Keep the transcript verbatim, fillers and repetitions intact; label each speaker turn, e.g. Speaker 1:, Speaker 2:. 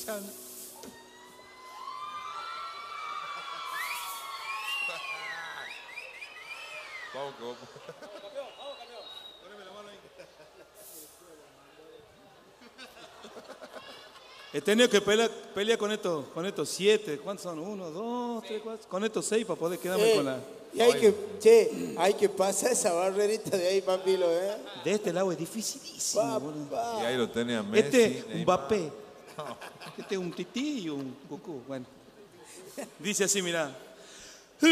Speaker 1: escuchando.
Speaker 2: Vamos, que vamos.
Speaker 3: Vamos, campeón, vamos, campeón.
Speaker 2: Poneme la mano ahí.
Speaker 1: He tenido que pelear, pelear con estos, con estos siete. ¿Cuántos son? Uno, dos, tres, cuatro. Con estos seis para poder quedarme
Speaker 4: Eh,
Speaker 1: con la.
Speaker 4: y hay que, che, hay que pasar esa barrerita de ahí, Pampilo, ¿eh?
Speaker 1: De este lado es dificilísimo, boludo.
Speaker 4: Papá.
Speaker 2: Y ahí lo tenía Messi.
Speaker 1: Este, un
Speaker 2: Neymar.
Speaker 1: Mbappé. Este es un tití y un cucú. Bueno. Dice así, mirá.